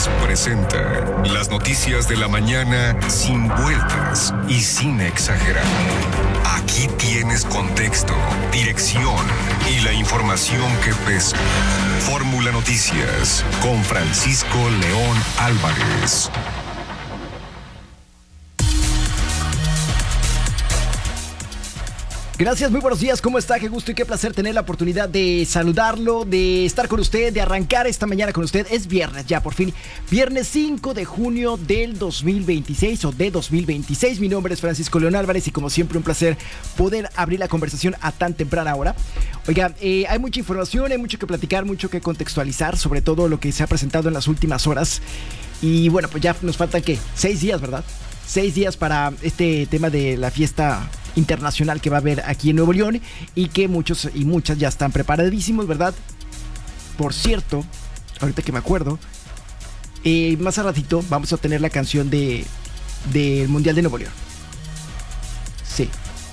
Noticias presenta las noticias de la mañana sin vueltas y sin exagerar. Aquí tienes contexto, dirección y la información que pesa. Fórmula Noticias con Francisco León Álvarez. Gracias, muy buenos días, ¿cómo está? Qué gusto y qué placer tener la oportunidad de saludarlo, de estar con usted, de arrancar esta mañana con usted. Es viernes ya, por fin, viernes 5 de junio del 2026 o de 2026. Mi nombre es Francisco León Álvarez y como siempre un placer poder abrir la conversación a tan temprana hora. Oiga, hay mucha información, hay mucho que platicar, mucho que contextualizar sobre todo lo que se ha presentado en las últimas horas. Y bueno, pues ya nos faltan, ¿qué? 6 días, ¿verdad? 6 días para este tema de la fiesta internacional que va a haber aquí en Nuevo León y que muchos y muchas ya están preparadísimos, ¿verdad? Por cierto, ahorita que me acuerdo, más a ratito vamos a tener la canción del Mundial de Nuevo León. Sí,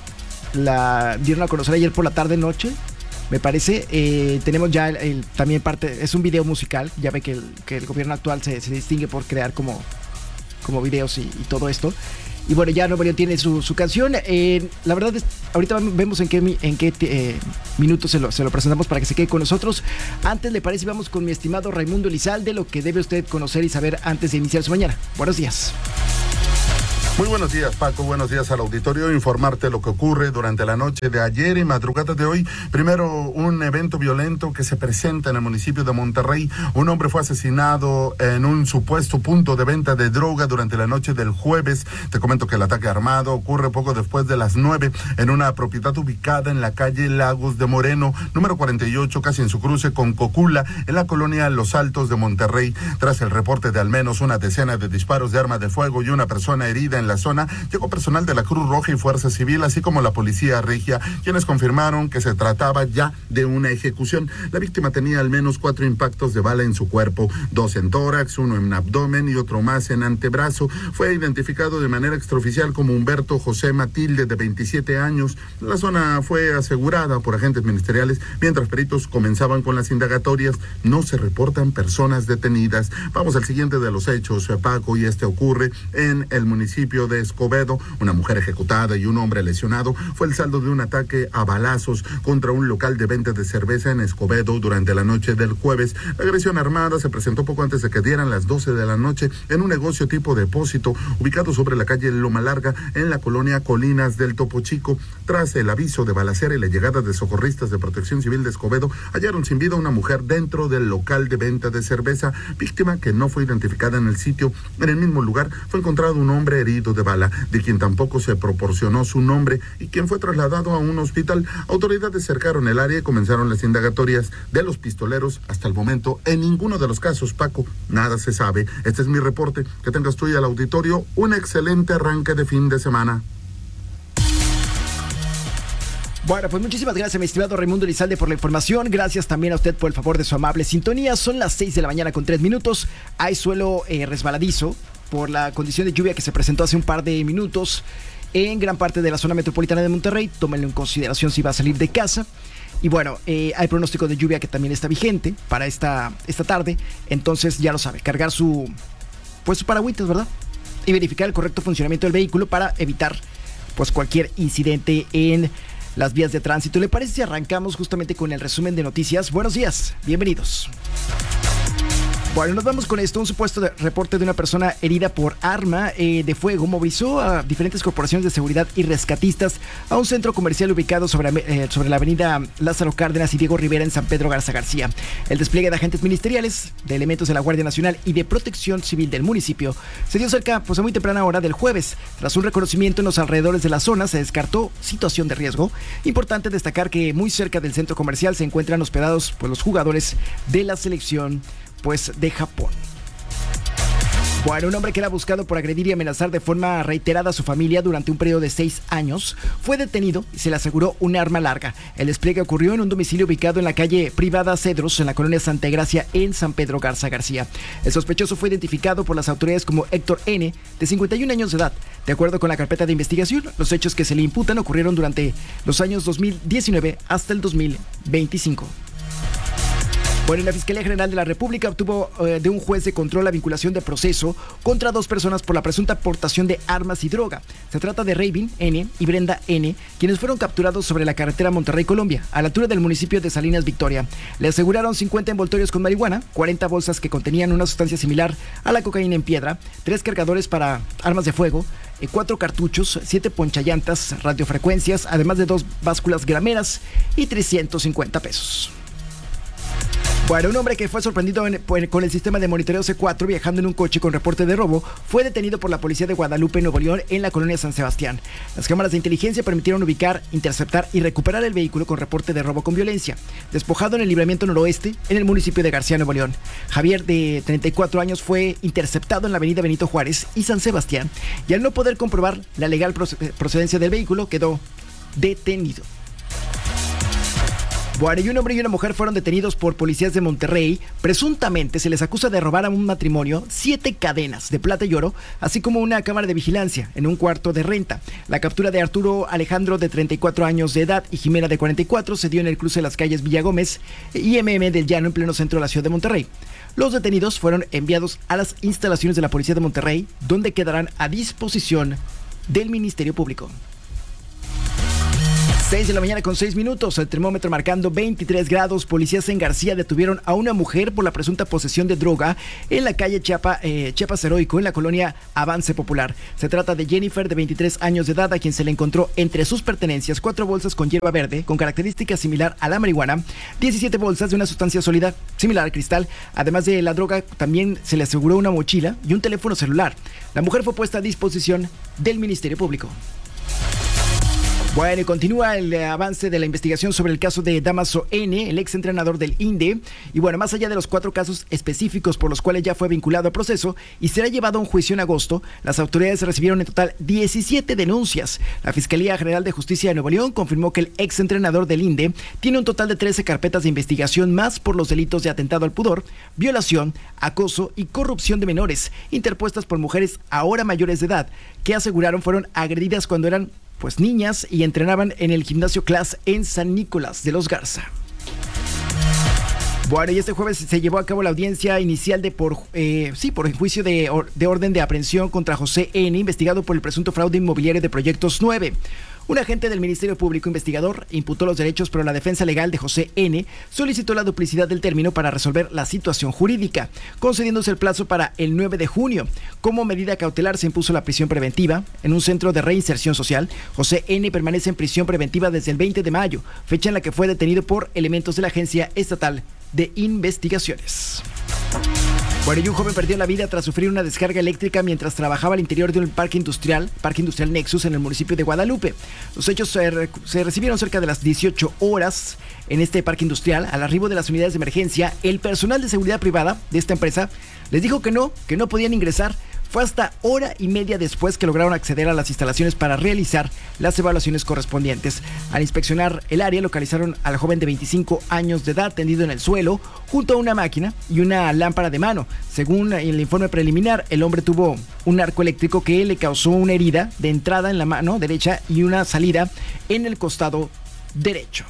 la dieron a conocer ayer por la tarde-noche, me parece. Tenemos ya también parte, es un video musical. Ya ve que el gobierno actual se distingue por crear como videos y todo esto. Y bueno, ya Nuevo León tiene su canción. La verdad es, ahorita vemos en qué minutos se lo presentamos para que se quede con nosotros. Antes, ¿le parece? Vamos con mi estimado Raimundo Elizalde, lo que debe usted conocer y saber antes de iniciar su mañana. Buenos días. Muy buenos días, Paco. Buenos días al auditorio. Informarte lo que ocurre durante la noche de ayer y madrugada de hoy. Primero, un evento violento que se presenta en el municipio de Monterrey. Un hombre fue asesinado en un supuesto punto de venta de droga durante la noche del jueves. Te comento que el ataque armado ocurre poco después de las 9 en una propiedad ubicada en la calle Lagos de Moreno, número 48, casi en su cruce con Cocula, en la colonia Los Altos de Monterrey. Tras el reporte de al menos una decena de disparos de arma de fuego y una persona herida en la zona, llegó personal de la Cruz Roja y Fuerza Civil, así como la Policía Regia, quienes confirmaron que se trataba ya de una ejecución. La víctima tenía al menos 4 impactos de bala en su cuerpo, 2 en tórax, 1 en abdomen y otro más en antebrazo. Fue identificado de manera extraoficial como Humberto José Matilde, de 27 años. La zona fue asegurada por agentes ministeriales, mientras peritos comenzaban con las indagatorias. No se reportan personas detenidas. Vamos al siguiente de los hechos, Paco, y este ocurre en el municipio de Escobedo. Una mujer ejecutada y un hombre lesionado fue el saldo de un ataque a balazos contra un local de venta de cerveza en Escobedo durante la noche del jueves. La agresión armada se presentó poco antes de que dieran las 12 de la noche en un negocio tipo depósito ubicado sobre la calle Loma Larga en la colonia Colinas del Topo Chico. Tras el aviso de balacera y la llegada de socorristas de Protección Civil de Escobedo, hallaron sin vida a una mujer dentro del local de venta de cerveza, víctima que no fue identificada en el sitio. En el mismo lugar fue encontrado un hombre herido de bala, de quien tampoco se proporcionó su nombre y quien fue trasladado a un hospital. Autoridades cercaron el área y comenzaron las indagatorias de los pistoleros. Hasta el momento, en ninguno de los casos, Paco, nada se sabe. Este es mi reporte. Que tengas tú y al auditorio un excelente arranque de fin de semana. Bueno, pues muchísimas gracias, mi estimado Raimundo Elizalde, por la información. Gracias también a usted por el favor de su amable sintonía. Son las 6 de la mañana con 3 minutos. Hay suelo resbaladizo por la condición de lluvia que se presentó hace un par de minutos en gran parte de la zona metropolitana de Monterrey. Tómenlo en consideración si va a salir de casa. Y bueno, hay pronóstico de lluvia que también está vigente para esta tarde. Entonces ya lo sabe, cargar su paragüitas, ¿verdad? Y verificar el correcto funcionamiento del vehículo para evitar pues cualquier incidente en las vías de tránsito. ¿Le parece si arrancamos justamente con el resumen de noticias? Buenos días, bienvenidos. Bueno, nos vamos con esto. Un supuesto reporte de una persona herida por arma de fuego movilizó a diferentes corporaciones de seguridad y rescatistas a un centro comercial ubicado sobre la avenida Lázaro Cárdenas y Diego Rivera en San Pedro Garza García. El despliegue de agentes ministeriales, de elementos de la Guardia Nacional y de Protección Civil del municipio se dio cerca a muy temprana hora del jueves. Tras un reconocimiento en los alrededores de la zona, se descartó situación de riesgo. Importante destacar que muy cerca del centro comercial se encuentran hospedados los jugadores de la selección de Japón. Bueno, un hombre que era buscado por agredir y amenazar de forma reiterada a su familia durante un periodo de 6 años fue detenido y se le aseguró un arma larga. El despliegue ocurrió en un domicilio ubicado en la calle Privada Cedros, en la colonia Santa Gracia, en San Pedro Garza García. El sospechoso fue identificado por las autoridades como Héctor N., de 51 años de edad. De acuerdo con la carpeta de investigación, los hechos que se le imputan ocurrieron durante los años 2019 hasta el 2025. Bueno, la Fiscalía General de la República obtuvo de un juez de control la vinculación de proceso contra 2 personas por la presunta aportación de armas y droga. Se trata de Raven N. y Brenda N., quienes fueron capturados sobre la carretera Monterrey-Colombia, a la altura del municipio de Salinas Victoria. Le aseguraron 50 envoltorios con marihuana, 40 bolsas que contenían una sustancia similar a la cocaína en piedra, 3 cargadores para armas de fuego, 4 cartuchos, 7 ponchallantas, radiofrecuencias, además de 2 básculas grameras y 350 pesos. Bueno, un hombre que fue sorprendido con el sistema de monitoreo C4 viajando en un coche con reporte de robo fue detenido por la policía de Guadalupe, Nuevo León, en la colonia San Sebastián. Las cámaras de inteligencia permitieron ubicar, interceptar y recuperar el vehículo con reporte de robo con violencia, despojado en el libramiento noroeste, en el municipio de García, Nuevo León. Javier, de 34 años, fue interceptado en la avenida Benito Juárez y San Sebastián, y al no poder comprobar la legal procedencia del vehículo, quedó detenido. Bueno, y un hombre y una mujer fueron detenidos por policías de Monterrey. Presuntamente se les acusa de robar a un matrimonio 7 cadenas de plata y oro, así como una cámara de vigilancia en un cuarto de renta. La captura de Arturo Alejandro, de 34 años de edad, y Jimena, de 44, se dio en el cruce de las calles Villagómez y MM del Llano, en pleno centro de la ciudad de Monterrey. Los detenidos fueron enviados a las instalaciones de la Policía de Monterrey, donde quedarán a disposición del Ministerio Público. 6 de la mañana con 6 minutos, el termómetro marcando 23 grados. Policías en García detuvieron a una mujer por la presunta posesión de droga en la calle Chiapas Heroico, en la colonia Avance Popular. Se trata de Jennifer, de 23 años de edad, a quien se le encontró entre sus pertenencias 4 bolsas con hierba verde con características similar a la marihuana, 17 bolsas de una sustancia sólida similar al cristal. Además de la droga, también se le aseguró una mochila y un teléfono celular. La mujer fue puesta a disposición del Ministerio Público. Bueno, y continúa el avance de la investigación sobre el caso de Damaso N., el ex entrenador del INDE. Y bueno, más allá de los 4 casos específicos por los cuales ya fue vinculado a proceso y será llevado a un juicio en agosto, las autoridades recibieron en total 17 denuncias. La Fiscalía General de Justicia de Nuevo León confirmó que el ex entrenador del INDE tiene un total de 13 carpetas de investigación más por los delitos de atentado al pudor, violación, acoso y corrupción de menores, interpuestas por mujeres ahora mayores de edad, que aseguraron fueron agredidas cuando eran niñas y entrenaban en el gimnasio Class en San Nicolás de los Garza. Bueno, y este jueves se llevó a cabo la audiencia inicial por juicio de orden de aprehensión contra José N., investigado por el presunto fraude inmobiliario de Proyectos 9. Un agente del Ministerio Público investigador imputó los derechos, pero la defensa legal de José N. solicitó la duplicidad del término para resolver la situación jurídica, concediéndose el plazo para el 9 de junio. Como medida cautelar se impuso la prisión preventiva en un centro de reinserción social. José N. permanece en prisión preventiva desde el 20 de mayo, fecha en la que fue detenido por elementos de la Agencia Estatal de Investigaciones. Bueno, y un joven perdió la vida tras sufrir una descarga eléctrica mientras trabajaba al interior de un parque industrial Nexus, en el municipio de Guadalupe. Los hechos se recibieron cerca de las 18 horas en este parque industrial. Al arribo de las unidades de emergencia, el personal de seguridad privada de esta empresa les dijo que no podían ingresar. Fue hasta hora y media después que lograron acceder a las instalaciones para realizar las evaluaciones correspondientes. Al inspeccionar el área, localizaron al joven de 25 años de edad tendido en el suelo, junto a una máquina y una lámpara de mano. Según el informe preliminar, el hombre tuvo un arco eléctrico que le causó una herida de entrada en la mano derecha y una salida en el costado derecho.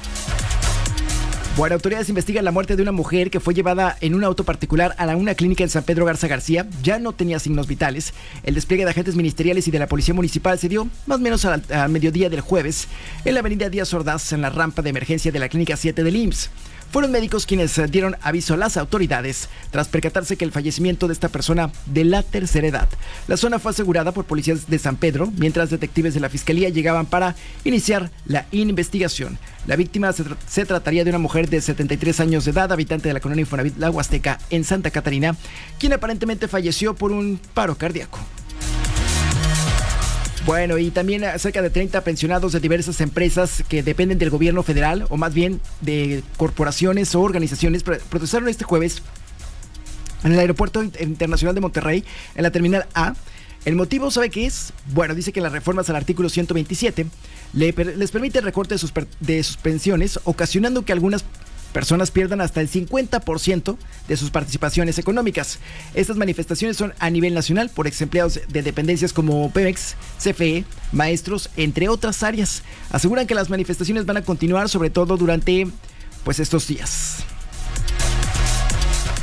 Bueno, autoridades investigan la muerte de una mujer que fue llevada en un auto particular a una clínica en San Pedro Garza García. Ya no tenía signos vitales. El despliegue de agentes ministeriales y de la Policía Municipal se dio más o menos al mediodía del jueves en la avenida Díaz Ordaz, en la rampa de emergencia de la Clínica 7 del IMSS. Fueron médicos quienes dieron aviso a las autoridades tras percatarse que el fallecimiento de esta persona de la tercera edad. La zona fue asegurada por policías de San Pedro, mientras detectives de la Fiscalía llegaban para iniciar la investigación. La víctima se trataría de una mujer de 73 años de edad, habitante de la colonia Infonavit La Huasteca, en Santa Catarina, quien aparentemente falleció por un paro cardíaco. Bueno, y también cerca de 30 pensionados de diversas empresas que dependen del gobierno federal, o más bien de corporaciones o organizaciones, protestaron este jueves en el Aeropuerto Internacional de Monterrey, en la Terminal A. ¿El motivo sabe qué es? Bueno, dice que las reformas al artículo 127 les permite el recorte de sus pensiones, ocasionando que algunas personas pierdan hasta el 50% de sus participaciones económicas. Estas manifestaciones son a nivel nacional por ex empleados de dependencias como Pemex, CFE, maestros, entre otras áreas. Aseguran que las manifestaciones van a continuar, sobre todo durante estos días.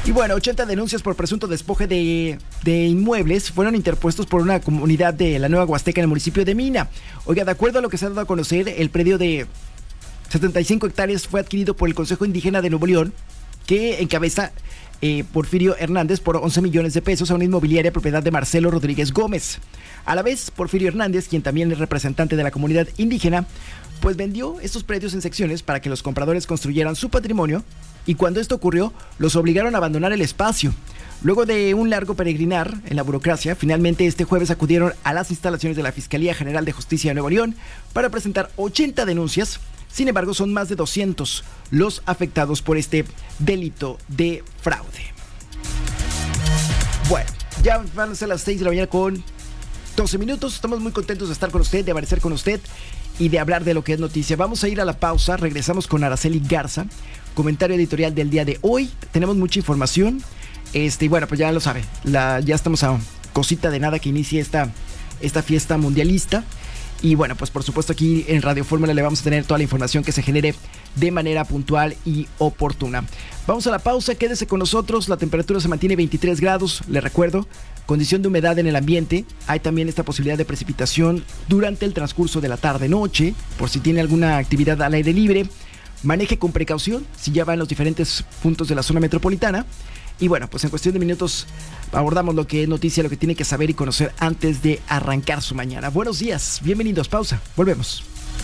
Y bueno, 80 denuncias por presunto despoje de inmuebles fueron interpuestos por una comunidad de la Nueva Huasteca en el municipio de Mina. Oiga, de acuerdo a lo que se ha dado a conocer, el predio de 75 hectáreas fue adquirido por el Consejo Indígena de Nuevo León, que encabeza Porfirio Hernández por 11 millones de pesos a una inmobiliaria propiedad de Marcelo Rodríguez Gómez. A la vez, Porfirio Hernández, quien también es representante de la comunidad indígena, pues vendió estos predios en secciones para que los compradores construyeran su patrimonio, y cuando esto ocurrió, los obligaron a abandonar el espacio. Luego de un largo peregrinar en la burocracia, finalmente este jueves acudieron a las instalaciones de la Fiscalía General de Justicia de Nuevo León para presentar 80 denuncias. Sin embargo, son más de 200 los afectados por este delito de fraude. Bueno, ya van a ser las 6 de la mañana con 12 minutos. Estamos muy contentos de estar con usted, de aparecer con usted y de hablar de lo que es noticia. Vamos a ir a la pausa, regresamos con Araceli Garza, comentario editorial del día de hoy. Tenemos mucha información. Y bueno, pues ya lo sabe, ya estamos a cosita de nada que inicie esta fiesta mundialista. Y bueno, pues por supuesto aquí en Radio Fórmula le vamos a tener toda la información que se genere de manera puntual y oportuna. Vamos a la pausa, quédese con nosotros. La temperatura se mantiene 23 grados, le recuerdo. Condición de humedad en el ambiente. Hay también esta posibilidad de precipitación durante el transcurso de la tarde-noche, por si tiene alguna actividad al aire libre. Maneje con precaución si ya va en los diferentes puntos de la zona metropolitana. Y bueno, pues en cuestión de minutos abordamos lo que es noticia, lo que tiene que saber y conocer antes de arrancar su mañana. Buenos días, bienvenidos, pausa, volvemos.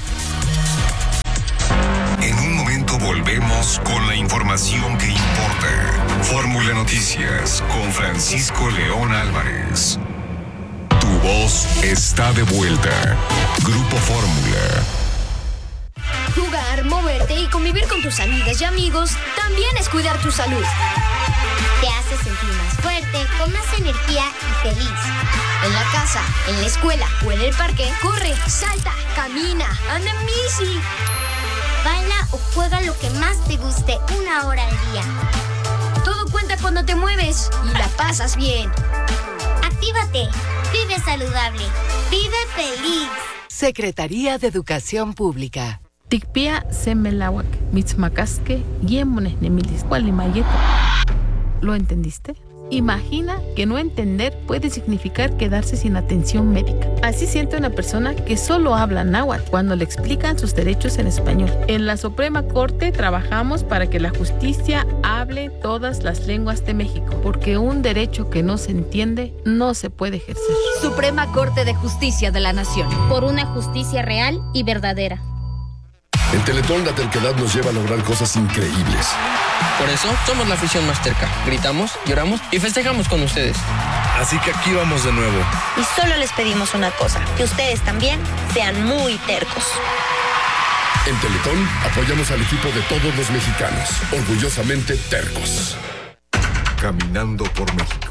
En un momento volvemos con la información que importa. Fórmula Noticias con Francisco León Álvarez. Tu voz está de vuelta. Grupo Fórmula. Jugar, moverte y convivir con tus amigas y amigos también es cuidar tu salud. Te hace sentir más fuerte, con más energía y feliz. En la casa, en la escuela o en el parque, corre, salta, camina, anda en bici. Baila o juega lo que más te guste 1 hora al día. Todo cuenta cuando te mueves y la pasas bien. Actívate, vive saludable, vive feliz. Secretaría de Educación Pública. Tikpia semelawak, mitzmacasque, yemones nemilis, cualimayeto. ¿Lo entendiste? Imagina que no entender puede significar quedarse sin atención médica. Así siente una persona que solo habla náhuatl cuando le explican sus derechos en español. En la Suprema Corte trabajamos para que la justicia hable todas las lenguas de México, porque un derecho que no se entiende no se puede ejercer. Suprema Corte de Justicia de la Nación. Por una justicia real y verdadera. En Teletón la terquedad nos lleva a lograr cosas increíbles. Por eso somos la afición más terca. Gritamos, lloramos y festejamos con ustedes. Así que aquí vamos de nuevo. Y solo les pedimos una cosa, que ustedes también sean muy tercos. En Teletón apoyamos al equipo de todos los mexicanos. Orgullosamente tercos. Caminando por México.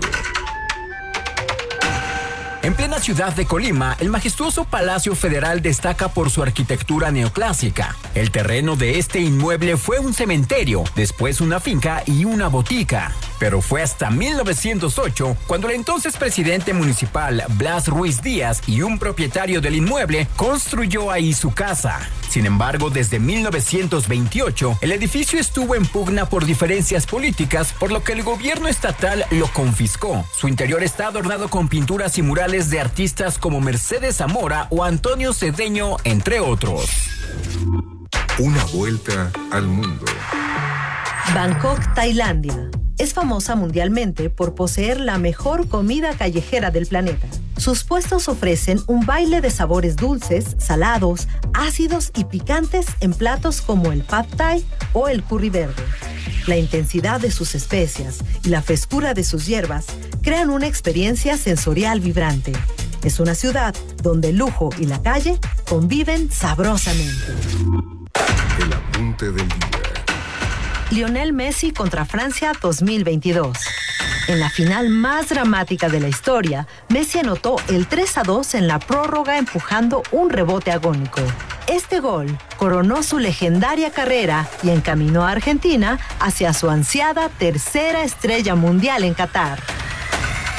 En plena ciudad de Colima, el majestuoso Palacio Federal destaca por su arquitectura neoclásica. El terreno de este inmueble fue un cementerio, después una finca y una botica. Pero fue hasta 1908 cuando el entonces presidente municipal Blas Ruiz Díaz y un propietario del inmueble construyó ahí su casa. Sin embargo, desde 1928, el edificio estuvo en pugna por diferencias políticas, por lo que el gobierno estatal lo confiscó. Su interior está adornado con pinturas y murales de artistas como Mercedes Zamora o Antonio Cedeño, entre otros. Una vuelta al mundo. Bangkok, Tailandia. Es famosa mundialmente por poseer la mejor comida callejera del planeta. Sus puestos ofrecen un baile de sabores dulces, salados, ácidos y picantes en platos como el pad thai o el curry verde. La intensidad de sus especias y la frescura de sus hierbas crean una experiencia sensorial vibrante. Es una ciudad donde el lujo y la calle conviven sabrosamente. El apunte del día. Lionel Messi contra Francia 2022. En la final más dramática de la historia, Messi anotó el 3-2 en la prórroga empujando un rebote agónico. Este gol coronó su legendaria carrera y encaminó a Argentina hacia su ansiada tercera estrella mundial en Qatar.